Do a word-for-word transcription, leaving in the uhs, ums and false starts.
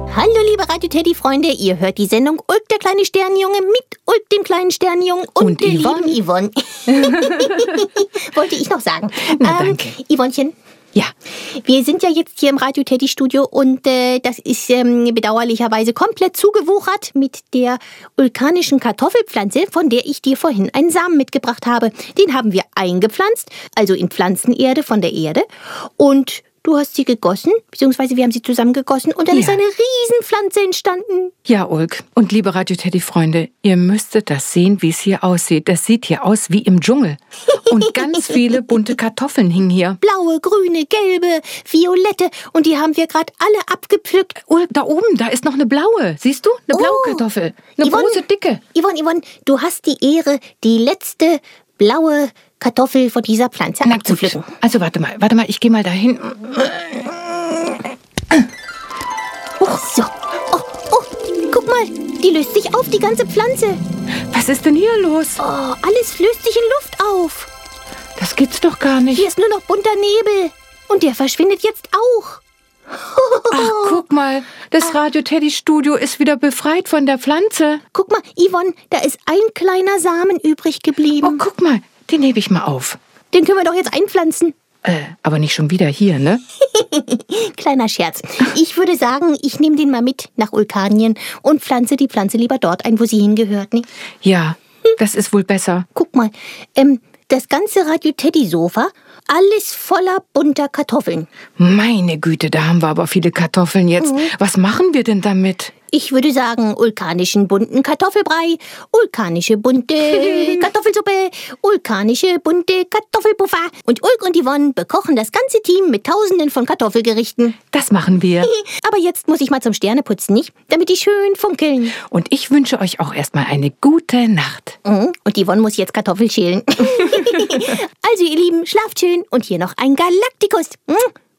Hallo liebe Radio-Teddy-Freunde, ihr hört die Sendung Ulk, der kleine Sternenjunge mit Ulk, dem kleinen Sternenjungen und, und der Yvonne. lieben Yvonne. Wollte ich noch sagen. Na, ähm, danke. Yvonnchen, Ja, wir sind ja jetzt hier im Radio-Teddy-Studio und äh, das ist ähm, bedauerlicherweise komplett zugewuchert mit der vulkanischen Kartoffelpflanze, von der ich dir vorhin einen Samen mitgebracht habe. Den haben wir eingepflanzt, also in Pflanzenerde von der Erde, und du hast sie gegossen, beziehungsweise wir haben sie zusammengegossen und dann Ja. ist eine Riesenpflanze entstanden. ja, Ulk. Und liebe Radio-Teddy-Freunde, ihr müsstet das sehen, wie es hier aussieht. Das sieht hier aus wie im Dschungel. Und ganz viele bunte Kartoffeln hingen hier. Blaue, grüne, gelbe, violette und die haben wir gerade alle abgepflückt. Ulk, da oben, da ist noch eine blaue. Siehst du? Eine blaue Oh. Kartoffel. Eine Yvonne. große, dicke. Yvonne, Yvonne, du hast die Ehre, die letzte blaue Kartoffel von dieser Pflanze Na gut. abzupflücken. Also warte mal, warte mal, ich gehe mal dahin. So. Oh, oh, guck mal, die löst sich auf, die ganze Pflanze. Was ist denn hier los? Oh, alles löst sich in Luft auf. Das gibt's doch gar nicht. Hier ist nur noch bunter Nebel. Und der verschwindet jetzt auch. Ach, guck mal, das Radio-Teddy-Studio ist wieder befreit von der Pflanze. Guck mal, Yvonne, da ist ein kleiner Samen übrig Oh, geblieben. guck mal, den hebe ich mal auf. Den können wir doch jetzt einpflanzen. Äh, aber nicht schon wieder hier, ne? Kleiner Scherz. Ich würde sagen, ich nehme den mal mit nach Vulkanien und pflanze die Pflanze lieber dort ein, wo sie hingehört. Ne? Ja, das ist wohl besser. Guck mal, ähm, das ganze Radio-Teddy-Sofa, alles voller bunter Kartoffeln. Meine Güte, da haben wir aber viele Kartoffeln jetzt. Was machen wir denn damit? Ich würde sagen, vulkanischen bunten Kartoffelbrei, vulkanische bunte Kartoffelsuppe, vulkanische bunte Kartoffelpuffer. Und Ulk und Yvonne bekochen das ganze Team mit tausenden von Kartoffelgerichten. Das machen wir. Aber jetzt muss ich mal zum Sterneputzen, nicht? Damit die schön funkeln. Und ich wünsche euch auch erstmal eine gute Nacht. Mhm. Und Yvonne muss jetzt Kartoffel schälen. Also ihr Lieben, schlaft schön und hier noch ein Galaktikus. Mhm.